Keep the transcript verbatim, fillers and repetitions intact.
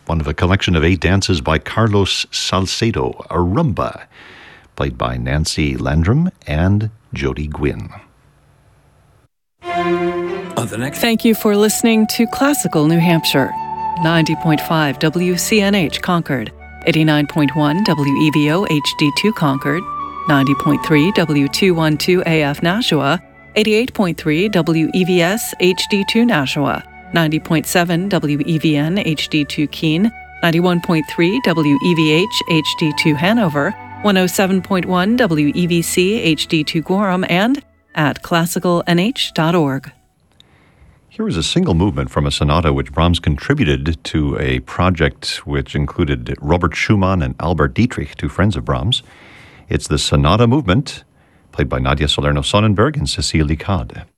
one of a collection of eight dances by Carlos Salcedo, a rumba, played by Nancy Landrum and Jody Gwynn. On the next- Thank you for listening to Classical New Hampshire. ninety point five W C N H Concord, eighty-nine point one W E V O H D two Concord, ninety point three W two twelve A F Nashua, eighty-eight point three W E V S H D two Nashua, ninety point seven W E V N H D two Keene, ninety-one point three W E V H H D two Hanover, one oh seven point one W E V C H D two Gorham, and at classical n h dot org. Here is a single movement from a sonata which Brahms contributed to a project which included Robert Schumann and Albert Dietrich, two friends of Brahms. It's the sonata movement, played by Nadia Salerno-Sonnenberg and Cecile Licade.